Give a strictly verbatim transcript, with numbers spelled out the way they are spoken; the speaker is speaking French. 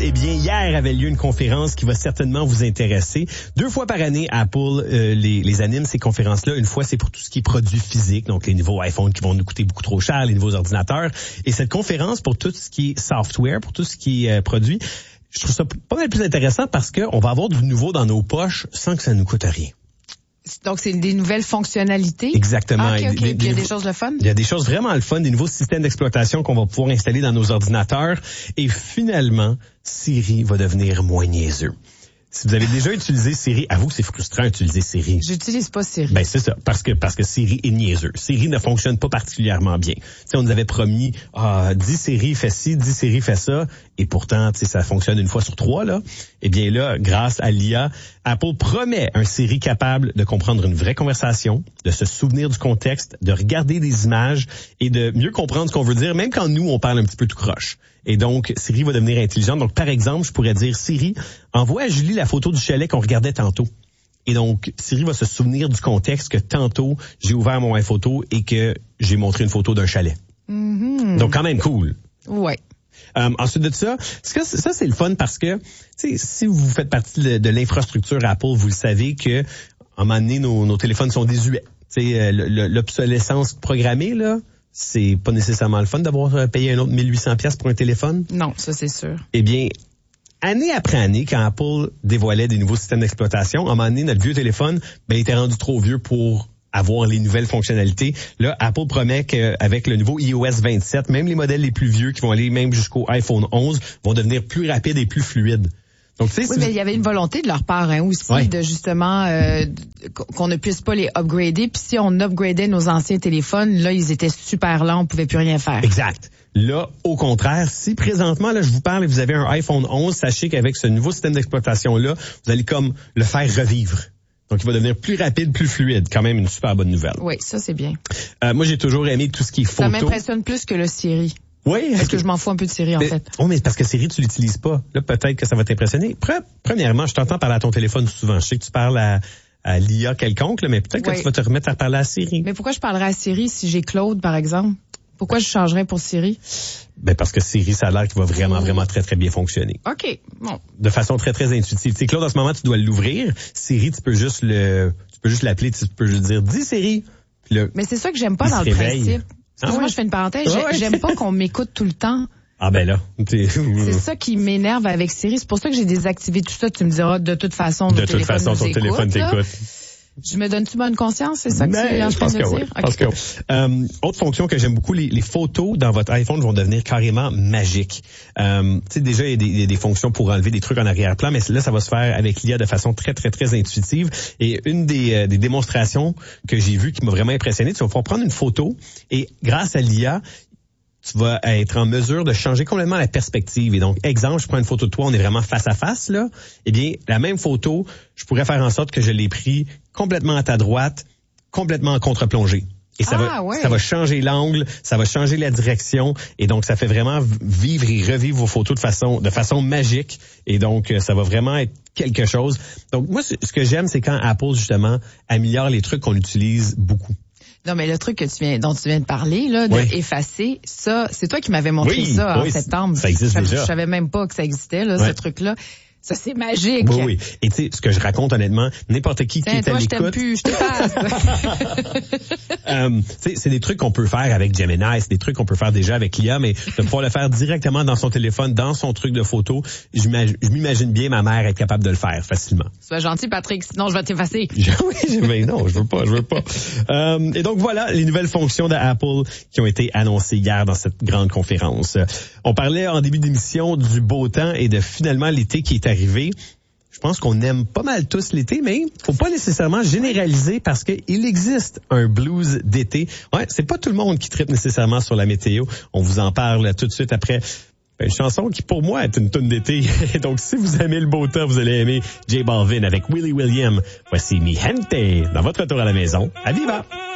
Eh bien, hier avait lieu une conférence qui va certainement vous intéresser. Deux fois par année, Apple euh, les, les anime, ces conférences-là. Une fois, c'est pour tout ce qui est produits physiques, donc les nouveaux iPhones qui vont nous coûter beaucoup trop cher, les nouveaux ordinateurs. Et cette conférence, pour tout ce qui est software, pour tout ce qui est euh, produit, je trouve ça pas mal plus intéressant parce qu'on va avoir du nouveau dans nos poches sans que ça nous coûte rien. Donc, c'est des nouvelles fonctionnalités? Exactement. Ah, OK, OK. Des, Puis il y a des, des choses le fun? Il y a des choses vraiment le fun, des nouveaux systèmes d'exploitation qu'on va pouvoir installer dans nos ordinateurs. Et finalement, Siri va devenir moins niaiseux. Si vous avez déjà utilisé Siri, avoue que c'est frustrant d'utiliser Siri. J'utilise pas Siri. Ben c'est ça, parce que parce que Siri est niaiseux. Siri ne fonctionne pas particulièrement bien. Tu sais, on nous avait promis, ah, dis Siri fait ci, dis Siri fait ça, et pourtant, tu sais, ça fonctionne une fois sur trois là. Eh bien là, grâce à l'I A, Apple promet un Siri capable de comprendre une vraie conversation, de se souvenir du contexte, de regarder des images et de mieux comprendre ce qu'on veut dire, même quand nous on parle un petit peu tout croche. Et donc, Siri va devenir intelligente. Donc, par exemple, je pourrais dire, Siri, envoie à Julie la photo du chalet qu'on regardait tantôt. Et donc, Siri va se souvenir du contexte que tantôt, j'ai ouvert mon iPhoto et que j'ai montré une photo d'un chalet. Mm-hmm. Donc, quand même cool. Ouais. Euh, ensuite de ça, ça, ça c'est le fun parce que, tu sais, si vous faites partie de, de l'infrastructure Apple, vous le savez que, à un moment donné, nos, nos téléphones sont désuets. Tu sais, l'obsolescence programmée, là, c'est pas nécessairement le fun d'avoir payé un autre mille huit cents dollars pour un téléphone. Non, ça c'est sûr. Eh bien, année après année, quand Apple dévoilait des nouveaux systèmes d'exploitation, à un moment donné, notre vieux téléphone, ben, il était rendu trop vieux pour avoir les nouvelles fonctionnalités. Là, Apple promet qu'avec le nouveau i O S vingt-sept, même les modèles les plus vieux qui vont aller même jusqu'au iPhone onze vont devenir plus rapides et plus fluides. Donc, tu sais, oui, si mais vous... il y avait une volonté de leur part hein, aussi ouais. de justement euh, qu'on ne puisse pas les upgrader. Puis si on upgradait nos anciens téléphones, là, ils étaient super lents, on pouvait plus rien faire. Exact. Là, au contraire, si présentement, là, je vous parle et vous avez un iPhone onze, sachez qu'avec ce nouveau système d'exploitation-là, vous allez comme le faire revivre. Donc, il va devenir plus rapide, plus fluide. Quand même une super bonne nouvelle. Oui, ça, c'est bien. Euh, moi, j'ai toujours aimé tout ce qui est photo. Ça m'impressionne plus que le Siri. Oui. Parce que je m'en fous un peu de Siri, en mais, fait. Oh, mais parce que Siri, tu l'utilises pas. Là, peut-être que ça va t'impressionner. Premièrement, je t'entends parler à ton téléphone souvent. Je sais que tu parles à, à l'I A quelconque, là, mais peut-être oui. que tu vas te remettre à parler à Siri. Mais pourquoi je parlerais à Siri si j'ai Claude, par exemple? Pourquoi je changerais pour Siri? Ben, parce que Siri, ça a l'air qu'il va vraiment, vraiment très, très bien fonctionner. OK. Bon. De façon très, très intuitive. Tu sais, Claude, en ce moment, tu dois l'ouvrir. Siri, tu peux juste le, tu peux juste l'appeler, tu peux juste dire, dis Siri. Puis là, mais c'est ça que j'aime pas dans le réveille. principe. Excuse-moi, ah ouais? je fais une parenthèse. Ah ouais? J'aime pas qu'on m'écoute tout le temps. Ah ben là. C'est ça qui m'énerve avec Siri. C'est pour ça que j'ai désactivé tout ça. Tu me diras, de toute façon, de toute façon, ton téléphone t'écoute. Je me donne-tu bonne conscience, c'est ça que tu es en train de dire? Oui, okay. Je pense que oui. Euh, autre fonction que j'aime beaucoup, les, les photos dans votre iPhone vont devenir carrément magiques. Euh, tu sais, déjà, il y a des, il y a des fonctions pour enlever des trucs en arrière-plan, mais là, ça va se faire avec l'I A de façon très, très, très intuitive. Et une des, euh, des démonstrations que j'ai vues qui m'a vraiment impressionné, tu vas pouvoir prendre une photo et grâce à l'I A, tu vas être en mesure de changer complètement la perspective. Et donc, exemple, je prends une photo de toi, on est vraiment face à face, là. Eh bien, la même photo, je pourrais faire en sorte que je l'ai pris complètement à ta droite, complètement en contre-plongée. Et ça ah, va, ouais. ça va changer l'angle, ça va changer la direction. Et donc, ça fait vraiment vivre et revivre vos photos de façon, de façon magique. Et donc, ça va vraiment être quelque chose. Donc, moi, ce que j'aime, c'est quand Apple, justement, améliore les trucs qu'on utilise beaucoup. Non, mais le truc que tu viens, dont tu viens de parler, là, de oui. effacer, ça, c'est toi qui m'avais montré oui, ça en oui, septembre. Ça existe je, déjà. Je savais même pas que ça existait, là, ouais. ce truc-là. Ça, c'est magique. Oui, oui. Et tu sais, ce que je raconte honnêtement, n'importe qui Tiens, qui est toi, à l'écoute... je t'aime plus, je te passe. euh, tu sais, c'est des trucs qu'on peut faire avec Gemini, c'est des trucs qu'on peut faire déjà avec l'I A, mais de pouvoir le faire directement dans son téléphone, dans son truc de photo, je m'imagine bien ma mère être capable de le faire facilement. Sois gentil, Patrick, sinon je vais t'effacer. Oui, mais non, je veux pas, je veux pas. Euh, et donc voilà, les nouvelles fonctions d'Apple qui ont été annoncées hier dans cette grande conférence. On parlait en début d'émission du beau temps et de finalement l'été qui est arrivé. Je pense qu'on aime pas mal tous l'été, mais faut pas nécessairement généraliser parce que il existe un blues d'été. Ouais, c'est pas tout le monde qui tripe nécessairement sur la météo. On vous en parle tout de suite après une chanson qui pour moi est une toune d'été. Donc si vous aimez le beau temps, vous allez aimer J Balvin avec Willie William. Voici Mi Gente dans votre retour à la maison. À Viva!